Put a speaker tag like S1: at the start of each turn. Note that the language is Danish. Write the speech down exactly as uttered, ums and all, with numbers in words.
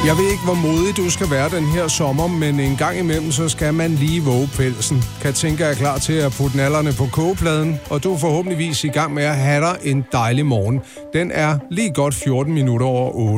S1: Jeg ved ikke, hvor modig du skal være den her sommer, men en gang imellem, så skal man lige våge pelsen. Kan tænke, at jeg er klar til at putte nallerne på kogepladen, og du er forhåbentligvis i gang med at have dig en dejlig morgen. Den er lige godt fjorten minutter over otte.